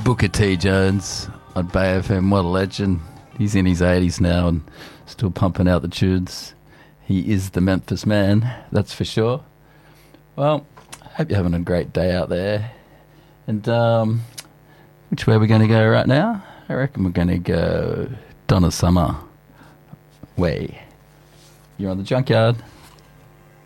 Booker T. Jones on Bay FM. What a legend. He's in his 80s now and still pumping out the tunes. He is the Memphis man, that's for sure. Well, hope you're having a great day out there. And which way are we going to go right now? I reckon we're going to go Donna Summer way. You're on the Junkyard.